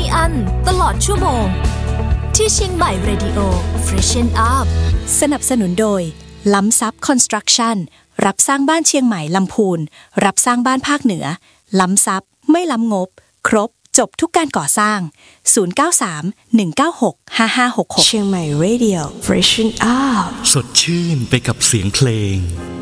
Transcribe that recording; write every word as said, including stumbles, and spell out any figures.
อั้นตลอดชั่วโมงที่เชียงใหม่ Radio Freshen Up สนับสนุนโดยล้ำซับคอนสตรักชั่นรับสร้างบ้านเชียงใหม่ลำพูนรับสร้างบ้านภาคเหนือล้ำซับไม่ล้ำงบครบจบทุกการก่อสร้างศูนย์ เก้า สาม หนึ่ง เก้า หก ห้า ห้า หก หกเชียงใหม่ Radio Freshen Up สดชื่นไปกับเสียงเพลง